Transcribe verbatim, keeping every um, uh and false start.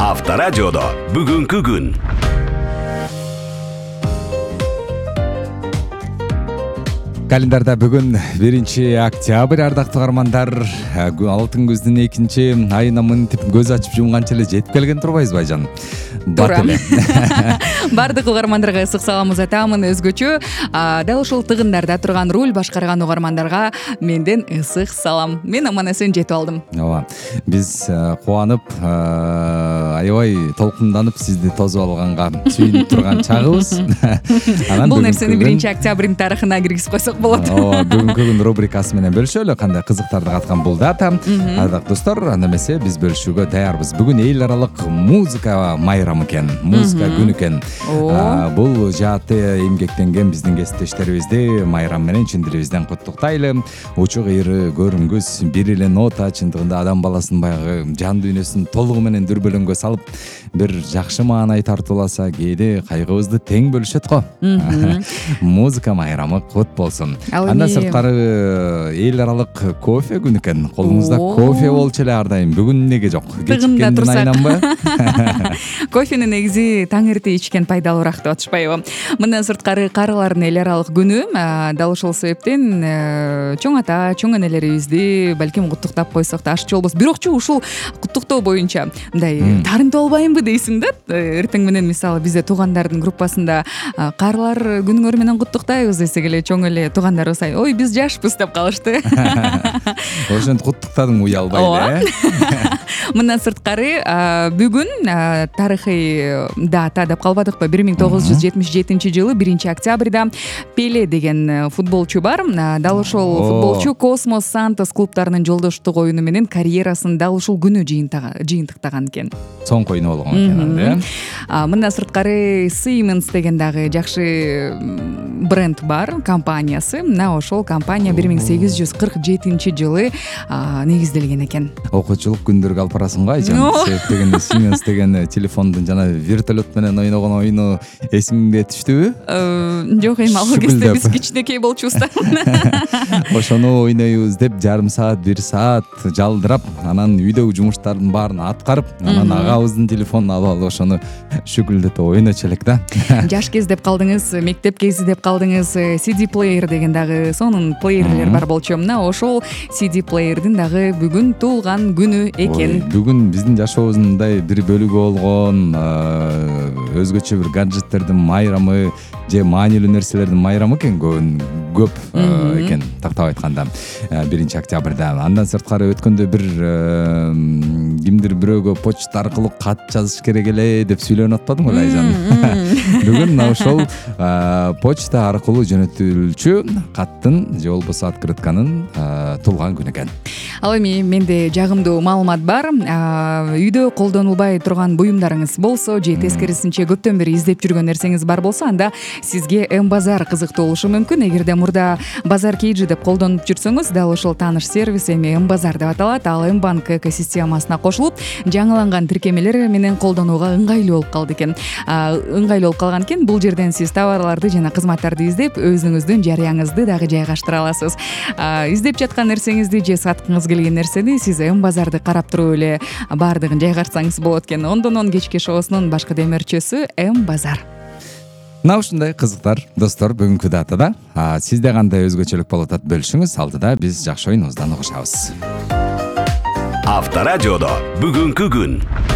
Авторадиодо бүгүнкү күн. Календарда бүгүн биринчи октябрь, ардактуу угармандар. Алтын күздүн экинчи айына мынтип көз ачып жумганча эле жетип келген турбайбызбы Айжан? Туура. Бардык угармандарга ысык саламыбызды айтамын. Өзгөчө дал ушул тыгындарда турган, руль башкарган угармандарга менден ысык салам. Мен аман эсен жетип алдым. Ооба. Биз кубанып, аябай толкунданып сизди тосуп алганга сүйүнүп турган чагыбыз. Бул нерсени биринчи октябрдын тарыхына киргизип койсок болот. Ооба, бүгүнкү күн рубрикасы менен бөлүшөлү. Кандай кызыктарды каткан бул дата. Ардактуу достор, анда эмесе биз бөлүшүүгө даярбыз. Бүгүн эл аралык музыка майрамы экен, музыка күнү экен. Бул жааты эмгектенген биздин кесиптештерибизди майрам менен чын дилибизден куттуктайлы. Учук ыйры, көрүнгүс, бир эле нота чындыгында адам баласынын баягы жан дүйнөсүн толугу менен дүрбөлөңгө салып, бир жакшы маанай тартууласа, кээде кайгыбызды тең бөлүшөт го. Музыка майрамы кут болсун. Андан сырткары эл аралык кофе күнү экен. Колуңузда кофе болчу эле ар дайым. Бүгүн эмнеге жок? Кечиккенден айнанбы? Кофени негизи таң эрте ичкен пайдалуураак деп атышпайбы? Мындан сырткары карылардын эл аралык күнү. Дал ошол себептен чоң ата, чоң энелерибизди балким куттуктап койсок да аш болбос. Бирокчу ушул куттуктоо боюнча мындай тарынтып албайынбы дейсиң да? Эртең менен мисалы бизде туугандардын группасында карылар күнүңөр менен куттуктайбыз десек эле чоң эле туугандарыбыз ой биз жашпыз деп калышты. Ошентип куттуктадың уялбай эле. Мындан сырткары бүгүн тарыхый дата деп калбадыкпы? бир миң тогуз жүз жетимиш жетинчи жылы биринчи октябрда Пеле деген футболчу бар. Дал ошол футболчу Космос Сантос клубтарынын жолдоштук оюну менен карьерасын дал ушул күнү жыйынтыктаган экен. Соңку ойну болгон экен, э? Мындан сырткары Siemens деген дагы жакшы бренд бар, компаниясы. Мына ошол компания бир миң сегиз жүз кырк жетинчи жылы негизделген экен. Окуучулук күндөргө алып барасың го Айжан? Себеп дегенде Siemens деген телефондун жана вертолет менен ойногон оюну эсиңде түштүбү? Жок, эми ал кезде биз кичинекей болчубуз да. Ошону ойнойбуз деп жарым саат, бир саат жалдырап, анан үйдөгү жумуштардын баарын аткарып, анан агабыздын телефонун алып алып ошону шүгүлдөтүп ойночу элек да. Жаш кез деп калдыңыз, мектеп кези деп калдыңыз, си ди плеер деген дагы сонун плеерлер бар болчу. Мына ошол си ди плеердин дагы бүгүн туулган күнү экен. Бүгүн биздин жашообуздун мындай бир бөлүгү болгон өзгөчө бир гаджеттердин майрамы же маанилүү нерселердин майрамы экен көп экен, тактап айтканда биринчи октябрда. Андан сырткары өткөндө бир кимдир бирөөгө почта аркылуу кат жазыш керек эле деп сүйлөнүп атпадыңбы Айжан? Бүгүн мына ошол почта аркылуу жөнөтүлчү каттын же болбосо открытканын туулган күнү экен. Ал эми менде жагымдуу маалымат бар. Үйдө колдонулбай турган буюмдарыңыз болсо же тескерисинче көптөн бери издеп жүргөн нерсеңиз бар болсо, анда сизге М-базар кызыктуу болушу мүмкүн. Эгерде мурда базар кейджи деп колдонуп жүрсөңүз, дал ошол тааныш сервис эми М-базар деп аталат. Ал М-банк экосистемасына кошулуп, жаңыланган тиркемелер менен колдонууга ыңгайлуу болуп калды экен. Ыңгайлуу болуп калган экен. Бул жерден сиз товарларды жана кызматтарды издеп, өзүңүздүн жарыяңызды дагы жайгаштыра аласыз. Издеп жаткан нерсеңизди же саткыңыз келген нерсени сиз М-базарды карап туруп эле баардыгын жайгартсаңыз болот экен. Ондон кечки шоусунун башкы демирчөсү М-базар. Мына ушундай кызыктар достор бүгүнкү датада. Сизде кандай өзгөчөлүк болуп атат, бөлүшүңүз. Алдыда биз жакшы оюнубуздан угушабыз. Авторадиодо бүгүнкү күн.